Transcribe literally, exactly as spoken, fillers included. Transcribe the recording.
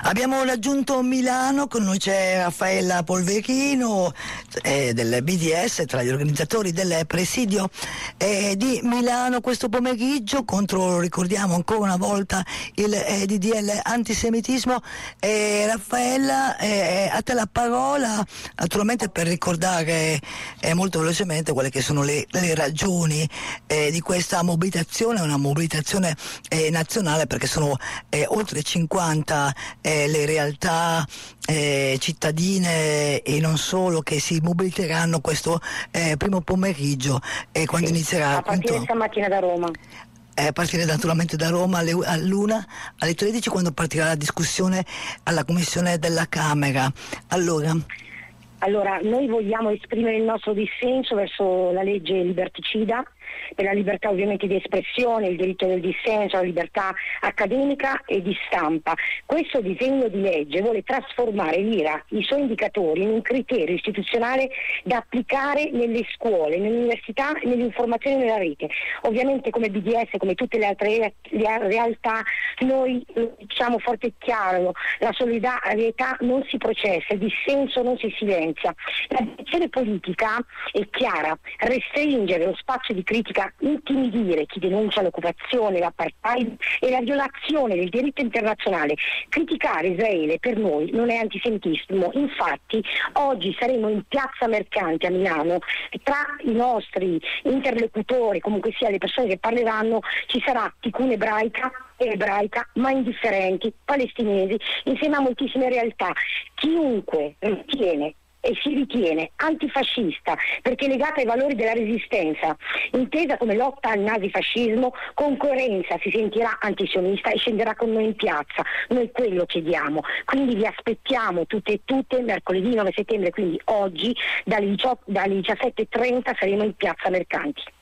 Abbiamo raggiunto Milano, con noi c'è Raffaella Polverino eh, del B D S, tra gli organizzatori del presidio eh, di Milano questo pomeriggio contro, ricordiamo ancora una volta, il eh, D D L antisemitismo. Eh, Raffaella, eh, a te la parola, naturalmente per ricordare eh, molto velocemente quelle che sono le, le ragioni eh, di questa mobilitazione, una mobilitazione eh, nazionale, perché sono eh, oltre cinquanta eh, le realtà eh, cittadine e non solo che si mobiliteranno questo eh, primo pomeriggio e quando sì, inizierà a partire appunto, stamattina da Roma. Eh, partire naturalmente da Roma alle, all'una, alle tredici, quando partirà la discussione alla Commissione della Camera. Allora, Allora, noi vogliamo esprimere il nostro dissenso verso la legge liberticida, per la libertà ovviamente di espressione, il diritto del dissenso, la libertà accademica e di stampa. Questo disegno di legge vuole trasformare l'I R A, i suoi indicatori, in un criterio istituzionale da applicare nelle scuole, nelle università e nell'informazione nella rete. Ovviamente come B D S, come tutte le altre realtà, noi diciamo forte e chiaro, la solidarietà non si processa, il dissenso non si silenzia. La direzione politica è chiara: restringere lo spazio di critica, intimidire chi denuncia l'occupazione, l'apartheid e la violazione del diritto internazionale. Criticare Israele per noi non è antisemitismo. Infatti oggi saremo in piazza Mercanti a Milano, tra i nostri interlocutori, comunque sia le persone che parleranno, ci sarà Tikkun ebraica e ebraica, ma indifferenti, palestinesi, insieme a moltissime realtà. Chiunque ritiene e si ritiene antifascista perché legata ai valori della resistenza, intesa come lotta al nazifascismo, con coerenza si sentirà antisionista e scenderà con noi in piazza. Noi quello chiediamo, quindi vi aspettiamo tutte e tutte mercoledì nove settembre, quindi oggi dalle diciassette e trenta saremo in piazza Mercanti.